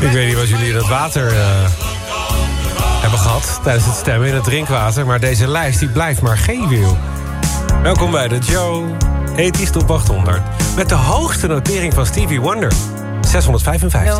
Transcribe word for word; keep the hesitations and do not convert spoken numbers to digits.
Ik weet niet wat jullie in het water uh, hebben gehad tijdens het stemmen in het drinkwater, maar deze lijst die blijft maar geen wiel. Welkom bij de Joe ethisch Top achthonderd. Met de hoogste notering van Stevie Wonder, zeshonderdvijfenvijftig.